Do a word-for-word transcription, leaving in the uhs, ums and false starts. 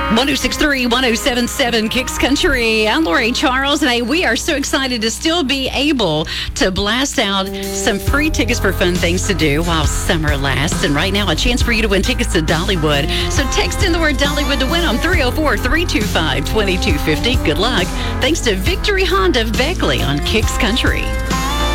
one oh six point three, one oh seven point seven Kicks Country. I'm Lori Charles, and hey, we are so excited to still be able to blast out some free tickets for fun things to do while summer lasts. And right now, a chance for you to win tickets to Dollywood. So text in the word Dollywood to win on three oh four, three two five, two two five oh. Good luck. Thanks to Victory Honda of Beckley on Kicks Country.